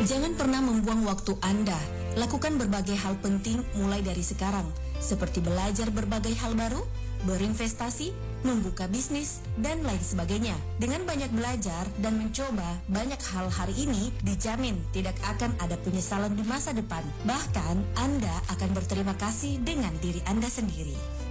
Jangan pernah membuang waktu Anda. Lakukan berbagai hal penting mulai dari sekarang, seperti belajar berbagai hal baru, berinvestasi, membuka bisnis, dan lain sebagainya. Dengan banyak belajar dan mencoba banyak hal hari ini, dijamin tidak akan ada penyesalan di masa depan. Bahkan, Anda akan berterima kasih dengan diri Anda sendiri.